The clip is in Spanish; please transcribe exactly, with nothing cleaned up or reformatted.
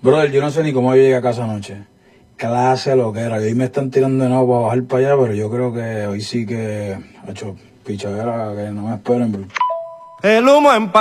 Brother, yo no sé ni cómo yo llegué a casa anoche. Clase lo que era. Y hoy me están tirando de nuevo para bajar para allá, pero yo creo que hoy sí que, ha hecho pichadera, que no me esperen, bro. El humo en